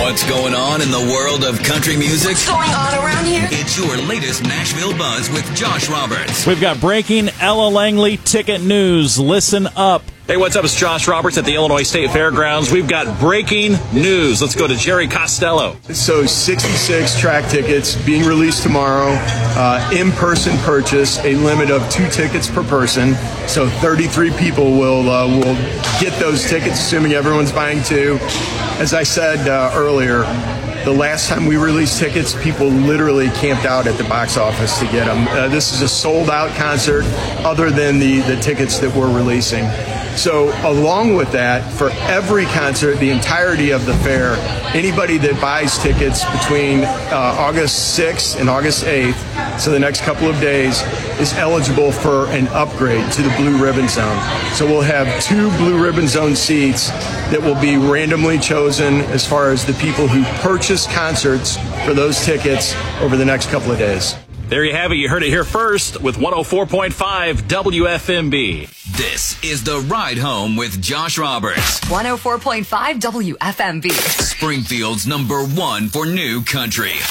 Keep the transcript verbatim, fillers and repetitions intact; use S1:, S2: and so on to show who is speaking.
S1: What's going on in the world of country music?
S2: What's going on around here?
S1: It's your latest Nashville Buzz with Josh Roberts.
S3: We've got breaking Ella Langley ticket news. Listen up.
S4: Hey, what's up? It's Josh Roberts at the Illinois State Fairgrounds. We've got breaking news. Let's go to Jerry Costello.
S5: So sixty-six track tickets being released tomorrow. Uh, in-person purchase, a limit of two tickets per person. So thirty-three people will uh, will get those tickets, assuming everyone's buying two. As I said uh, earlier, the last time we released tickets, people literally camped out at the box office to get them. Uh, this is a sold-out concert other than the, the tickets that we're releasing. So along with that, for every concert, the entirety of the fair, anybody that buys tickets between uh, August sixth and August eighth, so the next couple of days, is eligible for an upgrade to the Blue Ribbon Zone. So we'll have two Blue Ribbon Zone seats that will be randomly chosen as far as the people who purchase concerts for those tickets over the next couple of days.
S4: There you have it. You heard it here first with one oh four point five W F M B.
S1: This is The Ride Home with Josh Roberts.
S2: one oh four point five W F M B.
S1: Springfield's number one for new country.